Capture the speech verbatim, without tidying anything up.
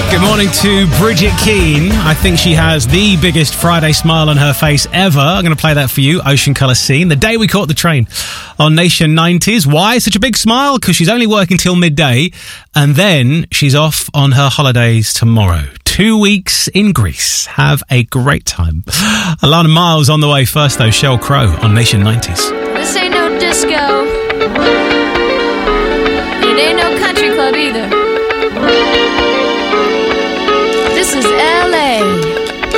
Good morning to Bridget Keane. I think she has the biggest Friday smile on her face ever. I'm going to play that for you. Ocean Colour Scene. The day we caught the train on Nation nineties. Why such a big smile? Because she's only working till midday and then she's off on her holidays tomorrow. Two weeks in Greece. Have a great time. Alana Miles on the way first though. Sheryl Crow on Nation nineties. This ain't no disco. It ain't no country club either.